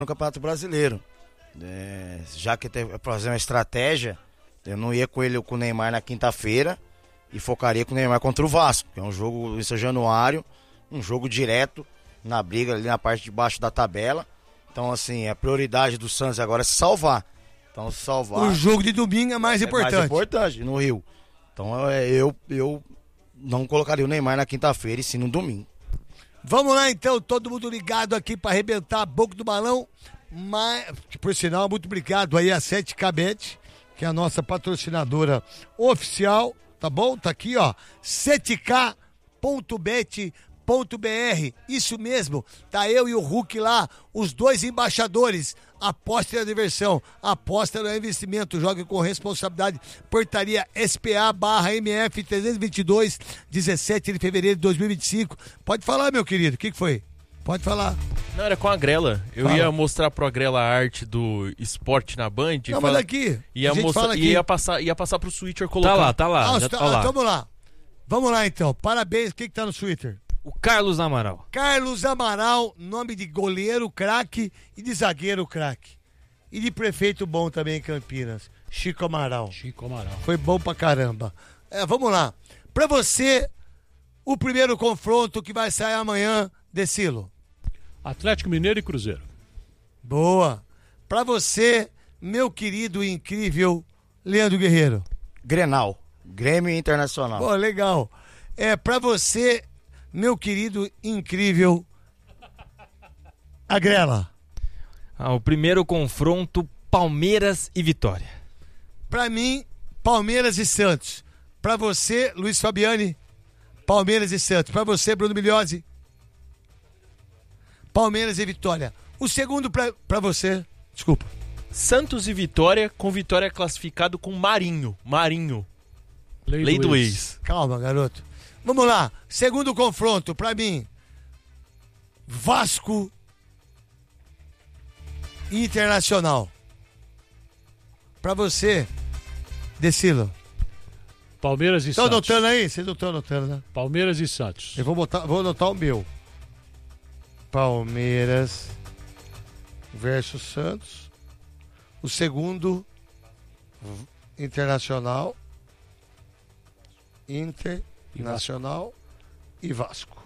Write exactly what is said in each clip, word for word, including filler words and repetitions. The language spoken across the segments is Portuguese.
no Campeonato Brasileiro. É, já que tem pra fazer uma estratégia, eu não ia com ele com o Neymar na quinta-feira e focaria com o Neymar contra o Vasco, que é um jogo em São Januário, um jogo direto na briga ali na parte de baixo da tabela. Então, assim, a prioridade do Santos agora é se salvar. Então, se salvar. O jogo de domingo é mais é importante. mais importante no Rio. Então, eu, eu não colocaria o Neymar na quinta-feira e sim no domingo. Vamos lá, então, todo mundo ligado aqui para arrebentar a boca do balão. Mas, por sinal, muito obrigado aí a sete K Bet, que é a nossa patrocinadora oficial, tá bom? Tá aqui, ó, sete K ponto bet ponto b r. Isso mesmo, tá eu e o Hulk lá, os dois embaixadores. Aposta na diversão, aposta no investimento, jogue com responsabilidade. Portaria S P A barra M F trezentos e vinte e dois, dezessete de fevereiro de dois mil e vinte e cinco. Pode falar, meu querido, o que, que foi? Pode falar. Não, era com a Grela. Eu Fala. ia mostrar pro Agrela a arte do esporte na Band. Não, fala... mas aqui. Ia, a gente mostrar... fala aqui. ia, passar... ia passar pro Switcher colocar. Tá lá, tá lá. Ah, já tá, tá lá. ah, vamos lá. Vamos lá, então. Parabéns. O que, que tá no Twitter? O Carlos Amaral. Carlos Amaral, nome de goleiro craque e de zagueiro craque. E de prefeito bom também em Campinas. Chico Amaral. Chico Amaral. Foi bom pra caramba. É, vamos lá. Pra você, o primeiro confronto que vai sair amanhã, Decilo. Atlético Mineiro e Cruzeiro. Boa. Pra você, meu querido e incrível Leandro Guerreiro. Grenal, Grêmio Internacional. Pô, legal. É, pra você, meu querido e incrível Agrela. Ah, o primeiro confronto, Palmeiras e Vitória. Pra mim, Palmeiras e Santos. Pra você, Luiz Fabiani, Palmeiras e Santos. Pra você, Bruno Migliozzi, Palmeiras e Vitória. O segundo pra, pra você, desculpa. Santos e Vitória, com Vitória classificado com Marinho. Marinho. Lei, Lei do, do ex. ex. Calma, garoto. Vamos lá. Segundo confronto, pra mim, Vasco e Internacional. Pra você, Decilo. Palmeiras e Estão Santos. anotando aí? Vocês não estão anotando, né? Palmeiras e Santos. Eu vou, botar, vou anotar o meu. Palmeiras versus Santos. O segundo, Internacional. Internacional e Vasco.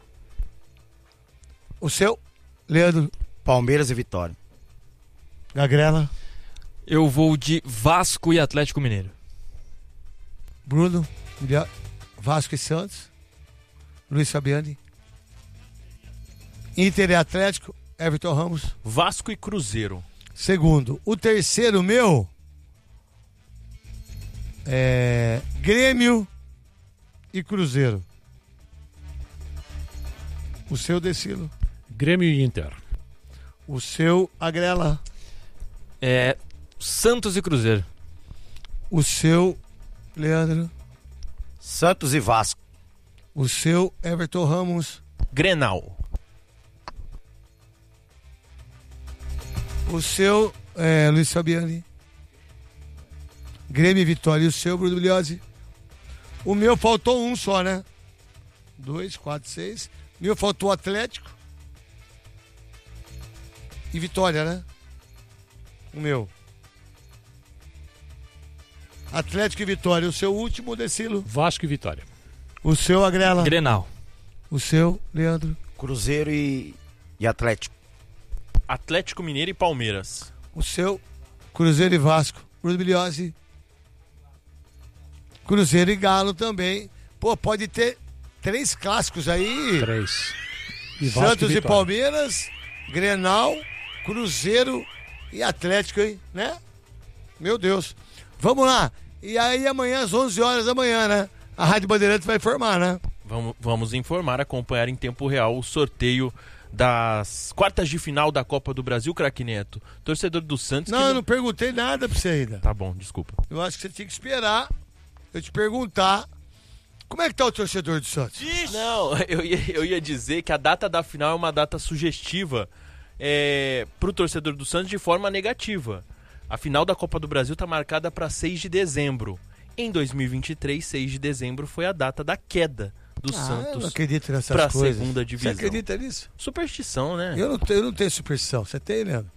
O seu, Leandro Palmeiras e Vitória. Gagrela, Eu vou de Vasco e Atlético Mineiro. Bruno, Vasco e Santos. Luiz Fabiani. Inter e Atlético, Everton Ramos. Vasco e Cruzeiro. Segundo. O terceiro meu é Grêmio e Cruzeiro. O seu, Decilo. Grêmio e Inter. O seu, Agrela. É Santos e Cruzeiro. O seu, Leandro. Santos e Vasco. O seu, Everton Ramos. Grenal. O seu, é, Luiz Fabiani. Grêmio e Vitória. E o seu, Bruno Migliozzi. O meu faltou um só, né? Dois, quatro, seis. O meu faltou Atlético e Vitória, né? O meu. Atlético e Vitória. O seu último, Decilo. Vasco e Vitória. O seu, Agrela. Grenal. O seu, Leandro. Cruzeiro e, e Atlético. Atlético Mineiro e Palmeiras. O seu, Cruzeiro e Vasco. Bruno Migliozzi. Cruzeiro e Galo também. Pô, pode ter três clássicos aí. Três. E Vasco Santos e e Vitória. Palmeiras, Grenal, Cruzeiro e Atlético, hein? Né? Meu Deus. Vamos lá. E aí amanhã às onze horas da manhã, né? A Rádio Bandeirantes vai informar, né? Vamos, vamos informar, acompanhar em tempo real o sorteio das quartas de final da Copa do Brasil, craque Neto. Torcedor do Santos... Não, que eu não perguntei nada pra você ainda. Tá bom, desculpa. Eu acho que você tinha que esperar eu te perguntar como é que tá o torcedor do Santos. Não, eu ia, eu ia dizer que a data da final é uma data sugestiva é, pro torcedor do Santos de forma negativa. A final da Copa do Brasil está marcada para seis de dezembro. Em dois mil e vinte e três, seis de dezembro foi a data da queda do Ah, eu Santos não acredito nessas para a coisas. segunda divisão. Você acredita nisso? Superstição, né? Eu não, tenho, eu não tenho superstição. Você tem, Leandro?